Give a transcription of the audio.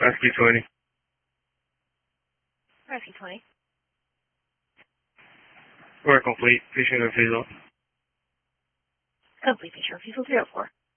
Rescue 20. Rescue 20. We're complete. Patient refusal. Complete patient refusal 04.